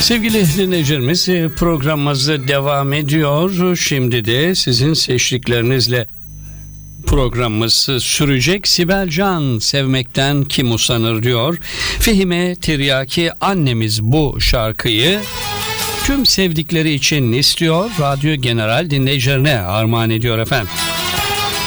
Sevgili dinleyicilerimiz, programımız devam ediyor. Şimdi de sizin seçtiklerinizle programımız sürecek. Sibel Can, sevmekten kim usanır diyor. Fehime Tiryaki annemiz bu şarkıyı tüm sevdikleri için istiyor. Radyo General dinleyicilerine armağan ediyor efendim.